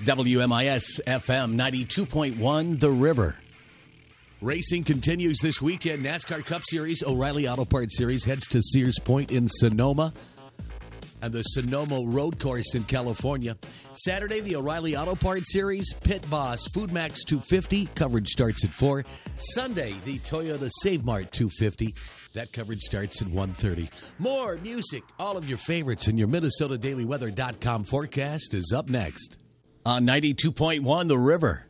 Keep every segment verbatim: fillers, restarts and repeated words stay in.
W M I S F M ninety-two point one, The River. Racing continues this weekend. NASCAR Cup Series, O'Reilly Auto Parts Series heads to Sears Point in Sonoma and the Sonoma Road Course in California. Saturday, the O'Reilly Auto Parts Series, Pit Boss, Food Max two fifty. Coverage starts at four. Sunday, the Toyota Save Mart two fifty. That coverage starts at one thirty. More music, all of your favorites, and your Minnesota Daily Weather dot com forecast is up next on ninety-two point one, The River.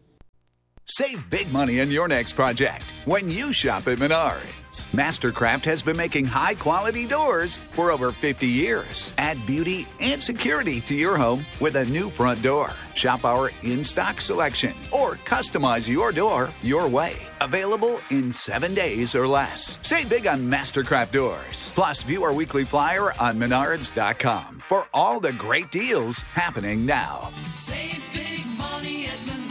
Save big money on your next project when you shop at Menards. Mastercraft has been making high-quality doors for over fifty years. Add beauty and security to your home with a new front door. Shop our in-stock selection or customize your door your way. Available in seven days or less. Save big on Mastercraft doors. Plus, view our weekly flyer on Menards dot com for all the great deals happening now. Save big money at Menards.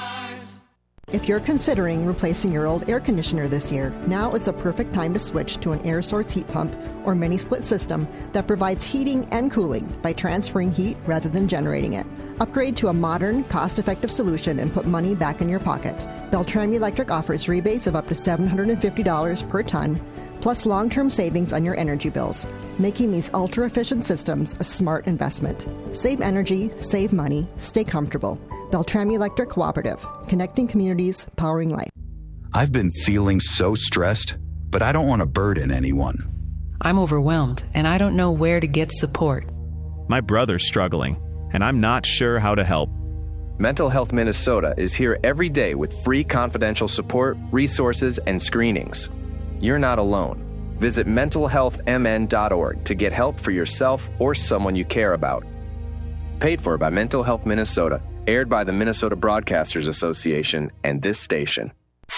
If you're considering replacing your old air conditioner this year, now is the perfect time to switch to an air source heat pump or mini split system that provides heating and cooling by transferring heat rather than generating it. Upgrade to a modern, cost-effective solution and put money back in your pocket. Beltrami Electric offers rebates of up to seven hundred fifty dollars per ton, plus long-term savings on your energy bills, making these ultra-efficient systems a smart investment. Save energy, save money, stay comfortable. Beltrami Electric Cooperative, connecting communities, powering life. I've been feeling so stressed, but I don't want to burden anyone. I'm overwhelmed, and I don't know where to get support. My brother's struggling, and I'm not sure how to help. Mental Health Minnesota is here every day with free confidential support, resources, and screenings. You're not alone. Visit mental health m n dot org to get help for yourself or someone you care about. Paid for by Mental Health Minnesota. Aired by the Minnesota Broadcasters Association and this station.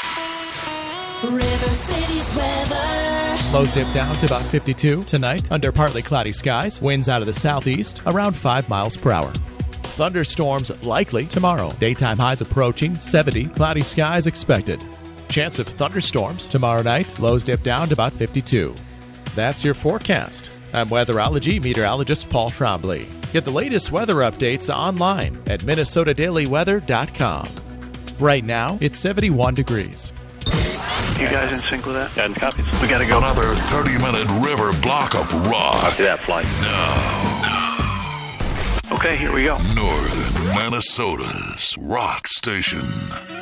River City's weather. Lows dip down to about fifty-two tonight under partly cloudy skies. Winds out of the southeast around five miles per hour. Thunderstorms likely tomorrow. Daytime highs approaching seventy. Cloudy skies expected. Chance of thunderstorms tomorrow night. Lows dip down to about fifty-two. That's your forecast. I'm weatherology meteorologist Paul Trombley. Get the latest weather updates online at Minnesota Daily Weather dot com. Right now, it's seventy-one degrees. You guys in sync with that? Got copies. We got to go. Another thirty-minute river block of rock. After that flight. Now. Okay, here we go. Northern Minnesota's rock station.